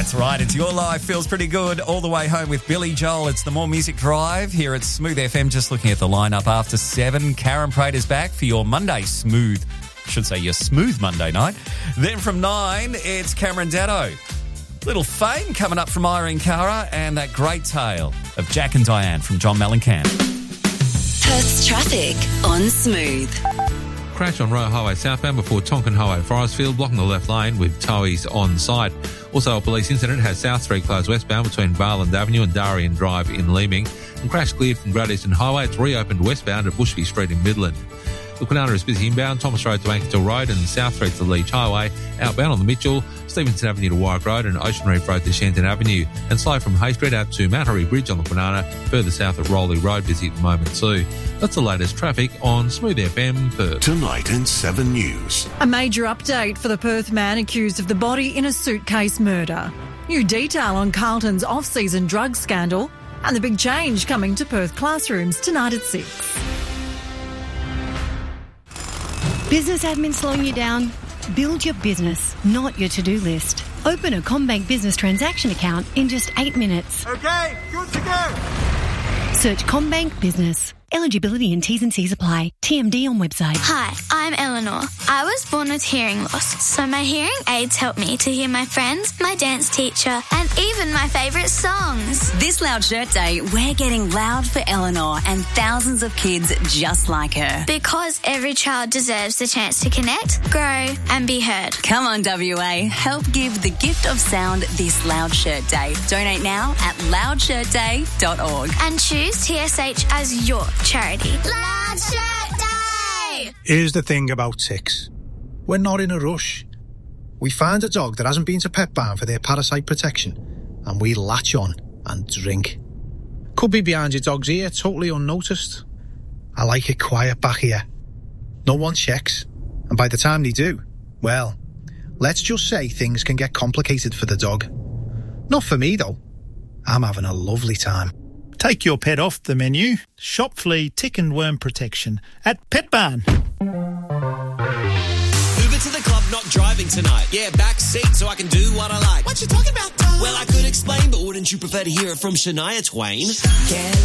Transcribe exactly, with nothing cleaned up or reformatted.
That's right. It's Your Life Feels Pretty Good all the way home with Billy Joel. It's the More Music Drive here at Smooth F M. Just looking at the lineup after seven. Karen Prater's back for your Monday smooth. I should say your smooth Monday night. Then from nine, it's Cameron Daddo. Little Fame coming up from Irene Cara, and that great tale of Jack and Diane from John Mellencamp. Perth's traffic on Smooth. Crash on Royal Highway southbound before Tonkin Highway Forestfield, blocking the left lane with towies on site. Also, a police incident has South Street closed westbound between Barland Avenue and Darien Drive in Leeming. And crash cleared from Great Eastern Highway. It's reopened westbound at Bushby Street in Midland. The Kwinana is busy inbound, Thomas Road to Ankertil Road and South Street to Leach Highway. Outbound on the Mitchell, Stevenson Avenue to Warwick Road and Ocean Reef Road to Shenton Avenue. And slow from Hay Street out to Mattery Bridge on the Kwinana, further south at Rowley Road, busy at the moment too. That's the latest traffic on Smooth F M Perth. Tonight in seven News. A major update for the Perth man accused of the body in a suitcase murder. New detail on Carlton's off-season drug scandal and the big change coming to Perth classrooms tonight at six. Business admin slowing you down? Build your business, not your to-do list. Open a CommBank business transaction account in just eight minutes. Okay, good to go. Search CommBank Business. Eligibility and T's and C's apply. T M D on website. Hi, I'm Eleanor. I was born with hearing loss, so my hearing aids help me to hear my friends, my dance teacher, and even my favourite songs. This Loud Shirt Day, we're getting loud for Eleanor and thousands of kids just like her. Because every child deserves the chance to connect, grow, and be heard. Come on, W A. Help give the gift of sound this Loud Shirt Day. Donate now at loud shirt day dot org. And choose T S H as your charity. Loud Shirt Day! Here's the thing about ticks. We're not in a rush. We find a dog that hasn't been to Pet Barn for their parasite protection, and we latch on and drink. Could be behind your dog's ear, totally unnoticed. I like it quiet back here. No one checks, and by the time they do, well, let's just say things can get complicated for the dog. Not for me, though. I'm having a lovely time. Take your pet off the menu. Shop flea, tick and worm protection at Pet Barn. Uber to the club, not driving tonight. Yeah, back seat so I can do what I like. What you talking about, Tom? Well, I could explain, but wouldn't you prefer to hear it from Shania Twain? Can't